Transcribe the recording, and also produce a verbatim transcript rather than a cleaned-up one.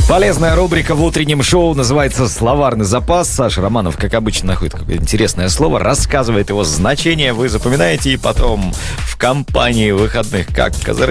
Полезная рубрика в утреннем шоу называется «Словарный запас». Саша Романов, как обычно, находит какое-то интересное слово, рассказывает его значение, вы запоминаете, и потом в компании выходных как